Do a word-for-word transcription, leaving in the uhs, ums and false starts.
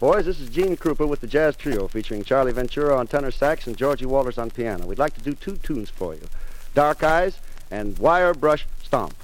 Boys, this is Gene Krupa with the Jazz Trio featuring Charlie Ventura on tenor sax and Georgie Walters on piano. We'd like to do two tunes for you, Dark Eyes and Wire Brush Stomp.